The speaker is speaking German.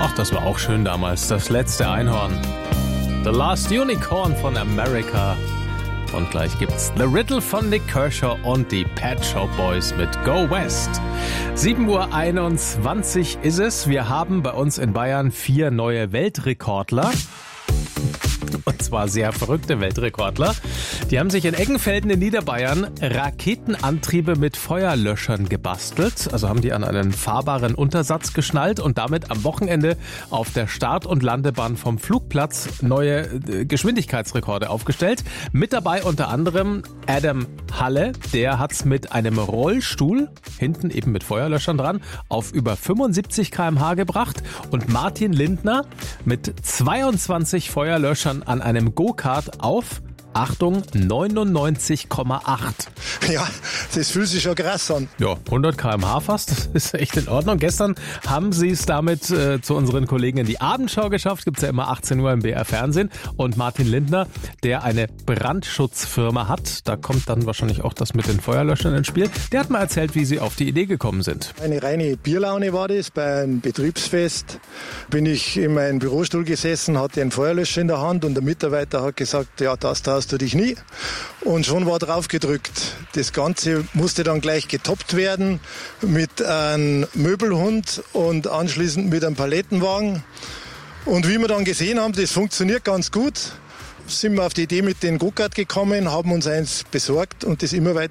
Ach, das war auch schön damals. Das letzte Einhorn. The Last Unicorn von America. Und gleich gibt's The Riddle von Nick Kershaw und die Pet Shop Boys mit Go West. 7:21 Uhr ist es. Wir haben bei uns in Bayern 4 neue Weltrekordler. Und zwar sehr verrückte Weltrekordler. Die haben sich in Eggenfelden in Niederbayern Raketenantriebe mit Feuerlöschern gebastelt. Also haben die an einen fahrbaren Untersatz geschnallt und damit am Wochenende auf der Start- und Landebahn vom Flugplatz neue Geschwindigkeitsrekorde aufgestellt. Mit dabei unter anderem Adam Halle. Der hat's mit einem Rollstuhl, hinten eben mit Feuerlöschern dran, auf über 75 km/h gebracht. Und Martin Lindner mit 22 Feuerlöschern an einem Go-Kart auf, Achtung, 99,8. Ja, das fühlt sich schon krass an. Ja, 100 km/h fast, das ist echt in Ordnung. Gestern haben sie es damit zu unseren Kollegen in die Abendschau geschafft. Gibt's ja immer 18 Uhr im BR Fernsehen. Und Martin Lindner, der eine Brandschutzfirma hat, da kommt dann wahrscheinlich auch das mit den Feuerlöschern ins Spiel. Der hat mal erzählt, wie sie auf die Idee gekommen sind. Eine reine Bierlaune war das. Bei einem Betriebsfest bin ich in meinem Bürostuhl gesessen, hatte einen Feuerlöscher in der Hand und der Mitarbeiter hat gesagt, ja, das traust du dich nie. Und schon war drauf gedrückt. Das Ganze musste dann gleich getoppt werden mit einem Möbelhund und anschließend mit einem Palettenwagen. Und wie wir dann gesehen haben, das funktioniert ganz gut, sind wir auf die Idee mit den Go-Kart gekommen, haben uns eins besorgt und das immer weiter